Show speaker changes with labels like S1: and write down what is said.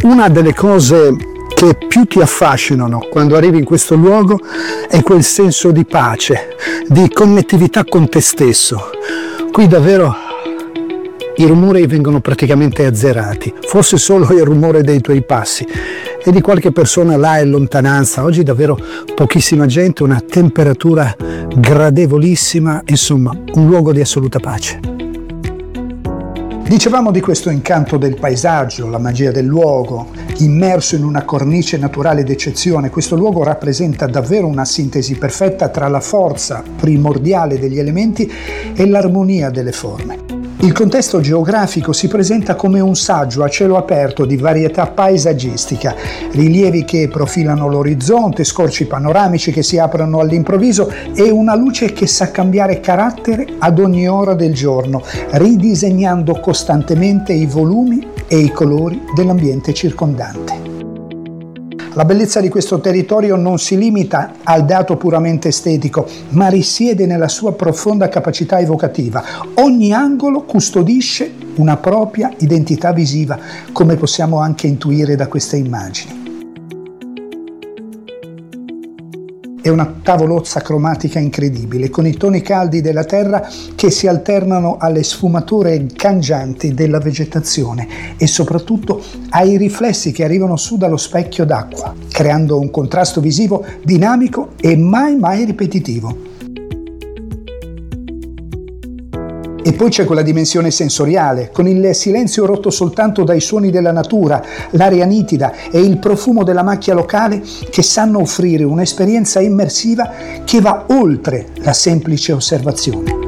S1: Una delle cose che più ti affascinano quando arrivi in questo luogo è quel senso di pace, di connettività con te stesso. Qui davvero i rumori vengono praticamente azzerati, forse solo il rumore dei tuoi passi e di qualche persona là in lontananza. Oggi davvero pochissima gente, una temperatura gradevolissima, insomma un luogo di assoluta pace. Dicevamo di questo incanto del paesaggio, la magia del luogo, immerso in una cornice naturale d'eccezione. Questo luogo rappresenta davvero una sintesi perfetta tra la forza primordiale degli elementi e l'armonia delle forme. Il contesto geografico si presenta come un saggio a cielo aperto di varietà paesaggistica, rilievi che profilano l'orizzonte, scorci panoramici che si aprono all'improvviso e una luce che sa cambiare carattere ad ogni ora del giorno, ridisegnando costantemente i volumi e i colori dell'ambiente circondante. La bellezza di questo territorio non si limita al dato puramente estetico, ma risiede nella sua profonda capacità evocativa. Ogni angolo custodisce una propria identità visiva, come possiamo anche intuire da queste immagini. È una tavolozza cromatica incredibile, con i toni caldi della terra che si alternano alle sfumature cangianti della vegetazione e soprattutto ai riflessi che arrivano su dallo specchio d'acqua, creando un contrasto visivo dinamico e mai ripetitivo. E poi c'è quella dimensione sensoriale, con il silenzio rotto soltanto dai suoni della natura, l'aria nitida e il profumo della macchia locale che sanno offrire un'esperienza immersiva che va oltre la semplice osservazione.